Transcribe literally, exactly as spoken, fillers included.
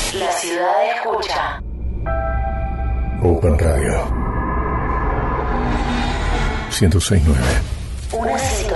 La ciudad escucha. Open Radio ciento seis punto nueve. Una serie